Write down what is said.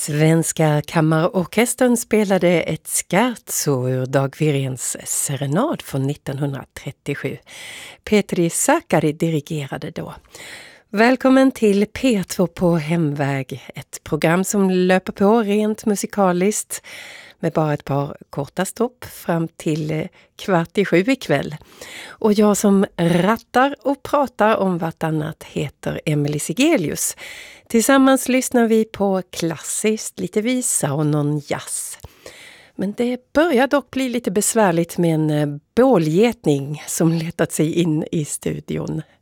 Svenska kammarorkestern spelade ett scherzo ur Dag Wiréns serenad från 1937. Petri Sakari dirigerade då. Välkommen till P2 på hemväg, ett program som löper på rent musikaliskt med bara ett par korta stopp fram till 6:15 ikväll. Och jag som rattar och pratar om vartannat heter Emelie Sigelius. Tillsammans lyssnar vi på klassiskt, lite visa och någon jazz. Men det börjar dock bli lite besvärligt med en bålgetning som letat sig in i studion.